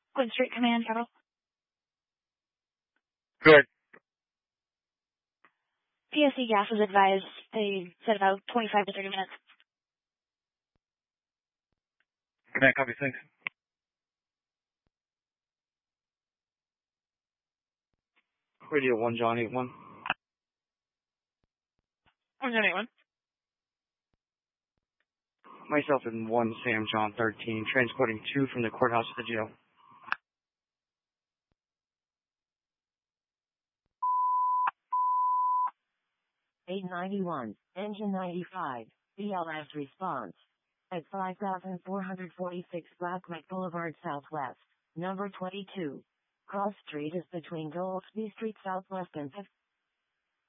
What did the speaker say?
Quinn Street Command, Capital. Good. PSC gas was advised. They said about 25 to 30 minutes. Command, copy, thanks. Radio 1, John 81. 181. Myself and 1, Sam John 13, transporting 2 from the courthouse to the jail. 891, engine 95, BLS response. At 5446 Blackneck Boulevard Southwest, number 22. Cross Street is between Goldsby Street Southwest and 5th